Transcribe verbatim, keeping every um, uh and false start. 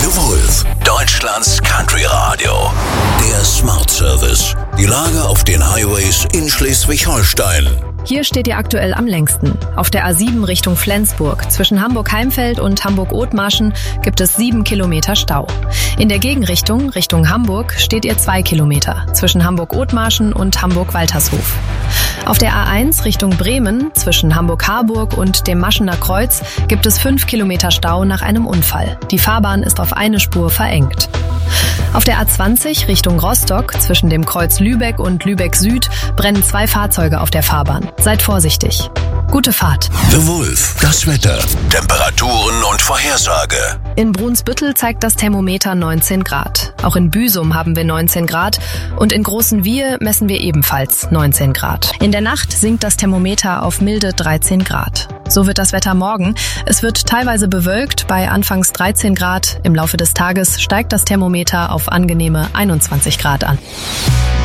The Wolf, Deutschlands Country Radio. Der Smart Service. Die Lage auf den Highways in Schleswig-Holstein. Hier steht ihr aktuell am längsten. Auf der A sieben Richtung Flensburg. Zwischen Hamburg-Heimfeld und Hamburg-Othmarschen gibt es sieben Kilometer Stau. In der Gegenrichtung, Richtung Hamburg, steht ihr zwei Kilometer. Zwischen Hamburg-Othmarschen und Hamburg-Waltershof. Auf der A eins Richtung Bremen, zwischen Hamburg-Harburg und dem Maschener Kreuz, gibt es fünf Kilometer Stau nach einem Unfall. Die Fahrbahn ist auf eine Spur verengt. Auf der A zwanzig Richtung Rostock, zwischen dem Kreuz Lübeck und Lübeck Süd, brennen zwei Fahrzeuge auf der Fahrbahn. Seid vorsichtig. Gute Fahrt. The Wolf, das Wetter, Temperaturen und Vorhersage. In Brunsbüttel zeigt das Thermometer neunzehn Grad. Auch in Büsum haben wir neunzehn Grad und in Großenwiehe messen wir ebenfalls neunzehn Grad. In der Nacht sinkt das Thermometer auf milde dreizehn Grad. So wird das Wetter morgen. Es wird teilweise bewölkt bei anfangs dreizehn Grad. Im Laufe des Tages steigt das Thermometer auf angenehme einundzwanzig Grad an.